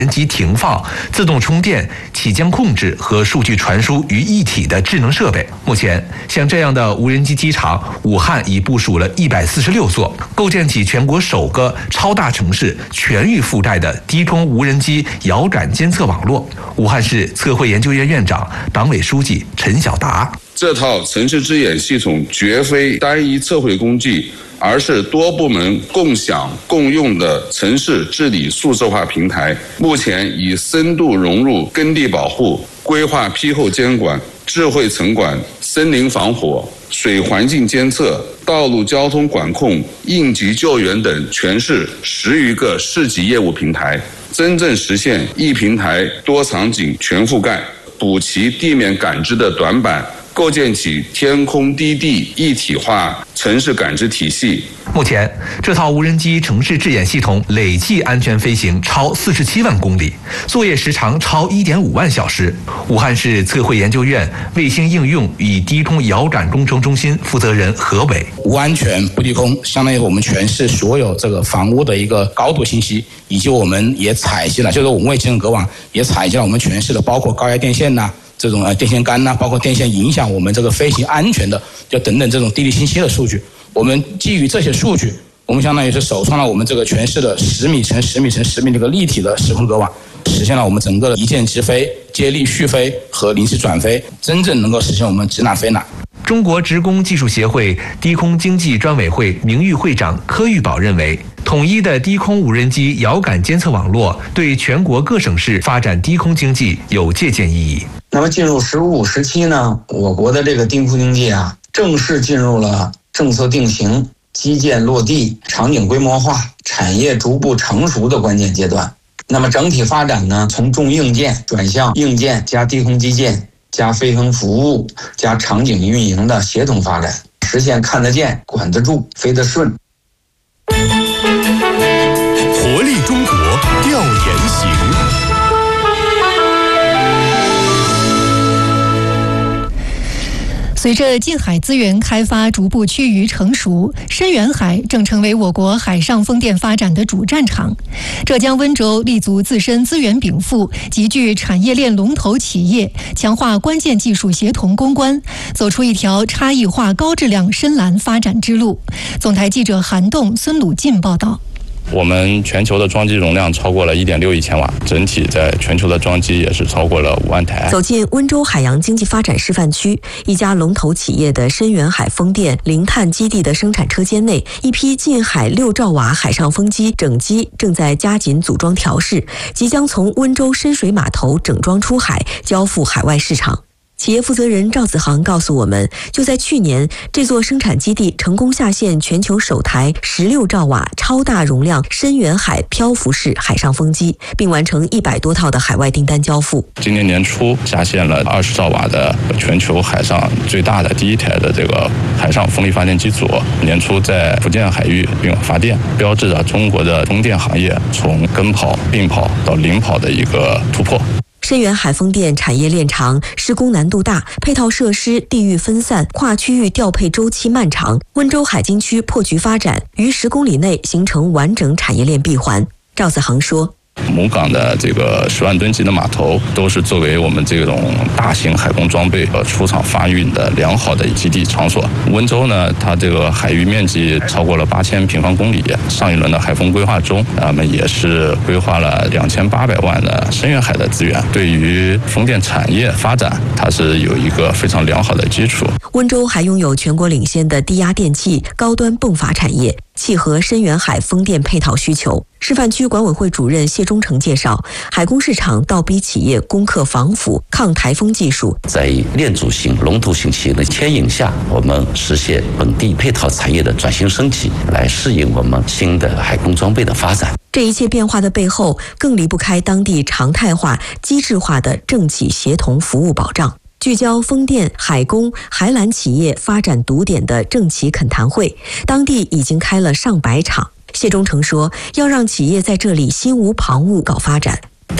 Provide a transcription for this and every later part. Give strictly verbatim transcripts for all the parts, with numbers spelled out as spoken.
人机停放、自动充电、起降控制和数据传输于一体的智能设备。目前，像这样的无人机机场，武汉已部署了一百四十六座，构建起全国首个超大城市全域覆盖的低空无人机遥感监测网络。武汉市测绘研究院院长、党委书记陈晓达： 这套城市之眼系统绝非单一测绘工具，而是多部门共享共用的城市治理数字化平台。目前已深度融入耕地保护、规划批后监管、智慧城管、森林防火、水环境监测、道路交通管控、应急救援等全市十余个市级业务平台，真正实现一平台多场景全覆盖，补齐地面感知的短板，构建起天空低地一体化城市感知体系。 目前，这套无人机城市智眼系统累计安全飞行超四十七万公里，作业时长超一点五万小时。武汉市测绘研究院卫星应用与低空遥感工程中心负责人何伟： 无安全不低空，相当于我们全市所有这个房屋的一个高度信息，以及我们也采集了，就是我们卫星隔网也采集了我们全市的包括高压电线呐、啊。这种呃电线杆呐、啊，包括电线影响我们这个飞行安全的，就等等这种地理信息的数据，我们基于这些数据，我们相当于是首创了我们这个全市的十米乘十米乘十米这个立体的时空隔网，实现了我们整个的一键直飞、接力续飞和临时转飞，真正能够实现我们指哪飞哪。 中国职工技术协会低空经济专委会名誉会长柯玉宝认为，统一的低空无人机遥感监测网络对全国各省市发展低空经济有借鉴意义。 那么进入“十五五”时期呢，我国的这个低空经济啊，正式进入了政策定型、基建落地、场景规模化、产业逐步成熟的关键阶段。那么整体发展呢，从重硬件转向硬件加低空基建加飞行服务加场景运营的协同发展，实现看得见、管得住、飞得顺。 活力中国调研行。 随着近海资源开发逐步趋于成熟，深远海正成为我国海上风电发展的主战场。浙江温州立足自身资源禀赋，集聚产业链龙头企业，强化关键技术协同攻关，走出一条差异化高质量深蓝发展之路。总台记者韩栋、孙鲁进报道。 我们全球的装机容量超过了一点六亿千瓦，整体在全球的装机也是超过了五万台。 走进温州海洋经济发展示范区，一家龙头企业的深远海风电零碳基地的生产车间内，一批近海六兆瓦海上风机整机正在加紧组装调试，即将从温州深水码头整装出海，交付海外市场。企业负责人赵子航告诉我们，就在去年，这座生产基地成功下线全球首台十六兆瓦超大容量深远海漂浮式海上风机，并完成一百多套的海外订单交付。 今年年初下线了二十兆瓦的全球海上最大的第一台的这个海上风力发电机组，年初在福建海域并发电，标志着中国的风电行业从跟跑、并跑到领跑的一个突破。 深远海风电产业链长，施工难度大，配套设施地域分散，跨区域调配周期漫长。温州海经区破局发展，于十公里内形成完整产业链闭环。赵子航说， 母港的这个十万吨级的码头都是作为我们这种大型海工装备和出厂发运的良好的基地场所。温州呢，它这个海域面积超过了八千平方公里，上一轮的海风规划中，我们也是规划了两千八百万的深远海的资源，对于风电产业发展，它是有一个非常良好的基础。 温州还拥有全国领先的低压电器、高端泵阀产业，契合深远海风电配套需求。示范区管委会主任谢忠诚介绍，海工市场倒逼企业攻克防腐、抗台风技术， 在链组型、龙头型企业的牵引下，我们实现本地配套产业的转型升级，来适应我们新的海工装备的发展。 这一切变化的背后，更离不开当地常态化、机制化的政企协同服务保障。聚焦风电、海工、海缆企业发展堵点的政企恳谈会，当地已经开了上百场。谢忠诚说，要让企业在这里心无旁骛搞发展。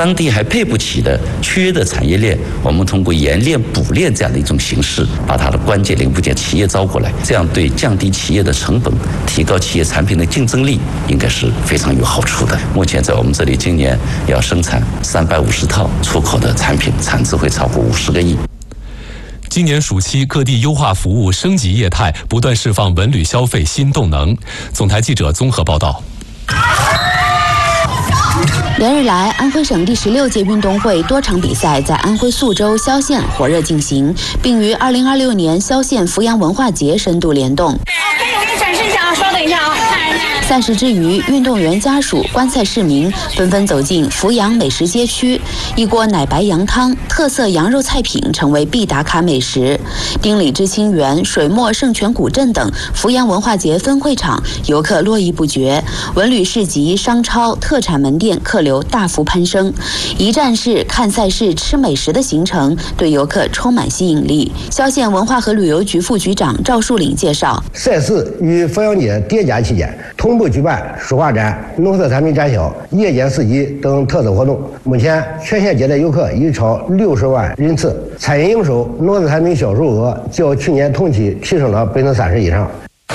当地还配不起的缺的产业链，我们通过研炼补炼这样的一种形式，把它的关键零部件企业招过来，这样对降低企业的成本，提高企业产品的竞争力，应该是非常有好处的。目前在我们这里，今年要生产三百五十套出口的产品，产值会超过五十个亿。 今年暑期，各地优化服务、升级业态，不断释放文旅消费新动能。总台记者综合报道。 连日来，安徽省第十六届运动会多场比赛在安徽宿州、萧县火热进行，并与二零二六年萧县阜阳文化节深度联动。 我给你展示一下啊，稍等一下啊。 赛事之余，运动员家属、观赛市民纷纷走进阜阳美食街区，一锅奶白羊汤、特色羊肉菜品成为必打卡美食。丁里之清源、水墨圣泉古镇等阜阳文化节分会场，游客络绎不绝，文旅市集、商超、特产门店客流大幅攀升。一站式看赛事、吃美食的行程对游客充满吸引力。萧县文化和旅游局副局长赵树岭介绍， 赛事与阜阳节叠加期间，同步举办书画展、农特产品展销、夜间市集等特色活动。目前全县接待游客已超六十万人次，餐饮营收、农特产品销售额较去年同期提升了百分之三十以上。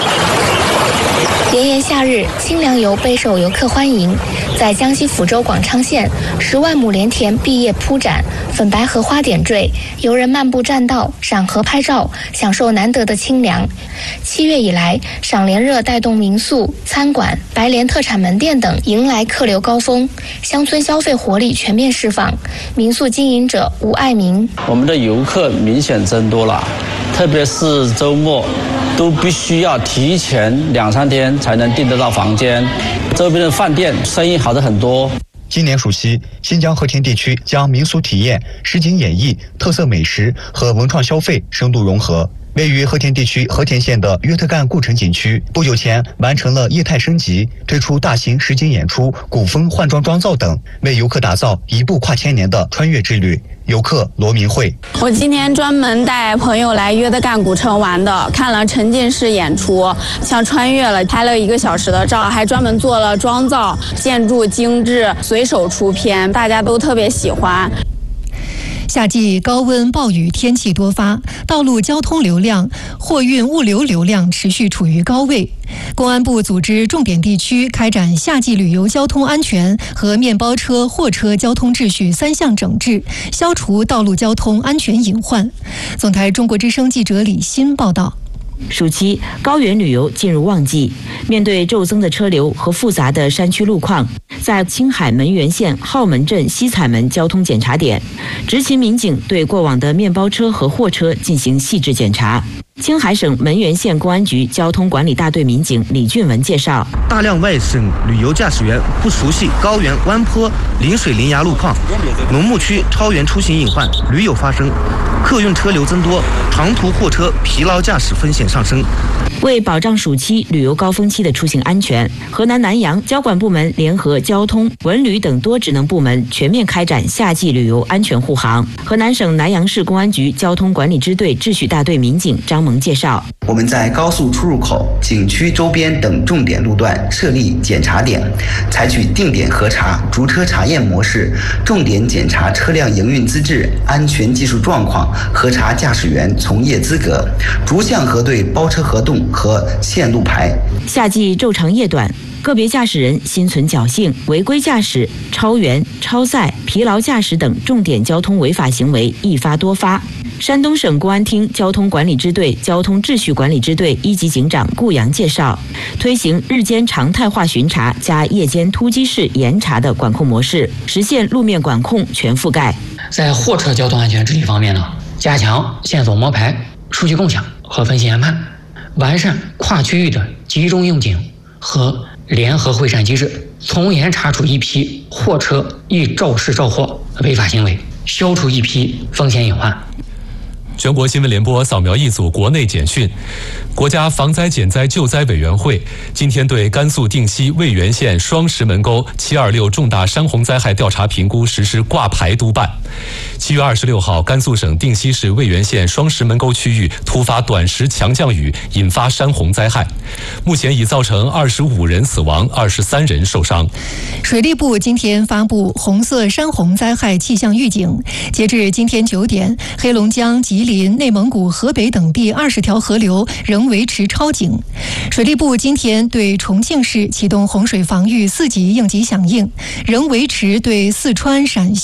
炎炎夏日，清凉游备受游客欢迎。在江西抚州广昌县，十万亩莲田碧叶铺展，粉白荷花点缀，游人漫步栈道，赏荷拍照，享受难得的清凉。七月以来，赏莲热带动民宿、餐馆、白莲特产门店等迎来客流高峰，乡村消费活力全面释放。民宿经营者吴爱民： 我们的游客明显增多了，特别是周末，都必须要提前两三天才能订得到房间，周边的饭店生意好的很多。 今年暑期，新疆和田地区将民俗体验、实景演绎、特色美食和文创消费深度融合。位于和田地区和田县的约特干故城景区，不久前完成了业态升级，推出大型实景演出、古风换装妆造等，为游客打造一部跨千年的穿越之旅。游客罗明慧： 我今天专门带朋友来约德干古城玩的，看了沉浸式演出，像穿越了，拍了一个小时的照，还专门做了妆造，建筑精致，随手出片，大家都特别喜欢。 夏季高温暴雨天气多发，道路交通流量、货运物流流量持续处于高位。公安部组织重点地区开展夏季旅游交通安全和面包车、货车交通秩序三项整治，消除道路交通安全隐患。总台中国之声记者李欣报道。 暑期高原旅游进入旺季，面对骤增的车流和复杂的山区路况，在青海门源县浩门镇西彩门交通检查点，执勤民警对过往的面包车和货车进行细致检查。青海省门源县公安局交通管理大队民警李俊文介绍， 大量外省旅游驾驶员不熟悉高原弯坡、临水临崖路况，农牧区超员出行隐患屡有发生，客运车流增多，长途货车疲劳驾驶风险上升。 为保障暑期旅游高峰期的出行安全，河南南阳交管部门联合交通、文旅等多职能部门全面开展夏季旅游安全护航。河南省南阳市公安局交通管理支队秩序大队民警张萌介绍， 我们在高速出入口、景区周边等重点路段设立检查点，采取定点核查、逐车查验模式，重点检查车辆营运资质、安全技术状况，核查驾驶员从业资格，逐项核对包车合同和线路牌。 夏季昼长夜短，个别驾驶人心存侥幸，违规驾驶、超员、超载、疲劳驾驶等重点交通违法行为易发多发。山东省公安厅交通管理支队交通秩序管理支队一级警长顾阳介绍，推行日间常态化巡查加夜间突击式严查的管控模式，实现路面管控全覆盖。 在货车交通安全治理方面呢，加强线索摸排、数据共享和分析研判，完善跨区域的集中用警和联合会战机制，从严查处一批货车易肇事肇祸违法行为，消除一批风险隐患。 全国新闻联播扫描一组国内简讯。国家防灾减灾救灾委员会今天对甘肃定西渭源县双石门沟七二六重大山洪灾害调查评估实施挂牌督办。七月二十六号，甘肃省定西市渭源县双石门沟区域突发短时强降雨，引发山洪灾害，目前已造成二十五人死亡，二十三人受伤。 水利部今天发布红色山洪灾害气象预警，截至今天九点，黑龙江、吉林、内蒙古、河北等地二十条河流仍维持超警。水利部今天对重庆市启动洪水防御四级应急响应，仍维持对四川、陕西